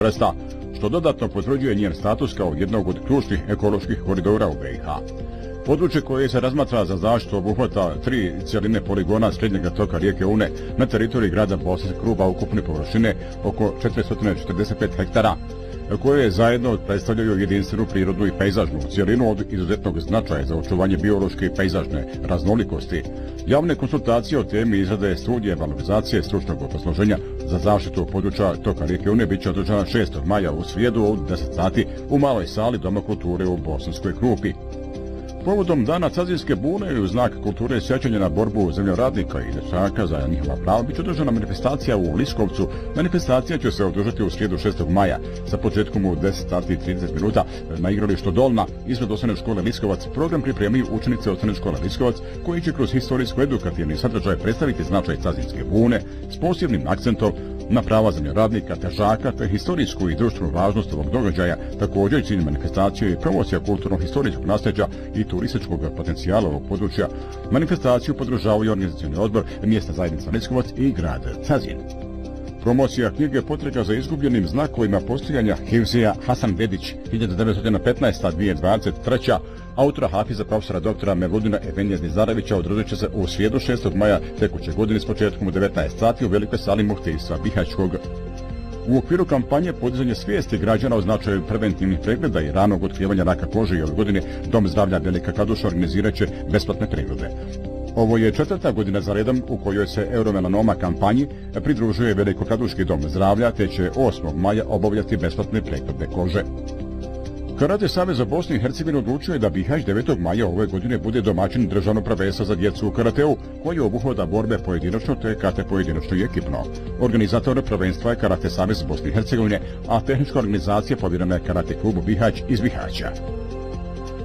vrsta, što dodatno potvrđuje njen status kao jednog od ključnih ekoloških koridora u BiH. Područje koje se razmatra za zaštitu obuhvata 3 cjeline poligona srednjega toka rijeke Une na teritoriji grada Bosanskog Kruba ukupne površine oko 445 hektara, koje zajedno predstavljaju jedinstvenu prirodnu i pejzažnu cjelinu od izuzetnog značaja za očuvanje biološke i pejzažne raznolikosti. Javne konsultacije o temi izrade studije valorizacije stručnog obrazloženja za zaštitu područja toka rijeke Une bit će održana 6. maja u srijedu od 10 sati u maloj sali Doma kulture u Bosanskoj Krupi. Povodom dana Cazinske bune i u znak kulture sjećanja na borbu zemljoradnika i dečaka za njihova prava bit će održana manifestacija u Liskovcu. Manifestacija će se održati u srijedu 6. maja sa početkom u 10 sati i 30 minuta na igralištu Dolna ispred Osnovne škole Liskovac. Program pripremaju učenice Osnovne škole Liskovac koji će kroz historijsko-edukativni sadržaj predstaviti značaj Cazinske bune s posebnim akcentom na prava zemljoradnika, težaka te historijsku i društvenu važnost ovog događaja. Također cilj manifestacije je promocija kulturno-historijskog nasljeđa i turističkog potencijala ovog područja. Manifestaciju podržavaju organizacioni odbor mjesta zajednica Liskovac i grad Cazin. Promocija knjige Potraga za izgubljenim znakovima postojanja Hivzija Hasan Bedić 1915-2023. autora Hafiza profesora doktora Mevludina Efendija Nizarevića održat će se u srijedu 6. maja tekuće godine s početkom u 19 sati u velikoj sali Muhtejstva Bihaćkog. U okviru kampanje podizanja svijesti građana o značaju preventivnih pregleda i ranog otkrivanja raka kože i ove godine Dom zdravlja Velika Kladuša organizirat će besplatne preglede. Ovo je 4. godina za redom u kojoj se Euromelanoma kampanji pridružuje Velikokladuški dom zdravlja, te će 8. maja obavljati besplatne preglede kože. Karate Savez za Bosnu i Hercegovinu odlučio je da Bihać 9. maja ove godine bude domaćin državnog prvenstva za djecu u karateu, koji obuhvata borbe pojedinačno te kate pojedinačno i ekipno. Organizator prvenstva je Karate Savez Bosne i Hercegovine, a tehnička organizacija povjerena je Karate klubu Bihać iz Bihaća.